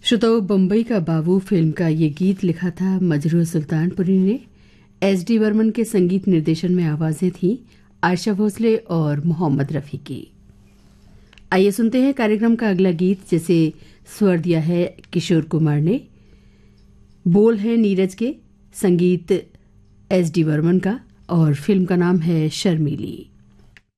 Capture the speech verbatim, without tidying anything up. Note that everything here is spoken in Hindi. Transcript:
श्रोताओं, बम्बई का बाबू फिल्म का ये गीत लिखा था मजरूह सुल्तानपुरी ने। एस डी बर्मन के संगीत निर्देशन में आवाजें थीं आयशा भोसले और मोहम्मद रफ़ी की। आइए सुनते हैं कार्यक्रम का अगला गीत, जिसे स्वर दिया है किशोर कुमार ने। बोल है नीरज के, संगीत एस डी बर्मन का और फिल्म का नाम है शर्मीली।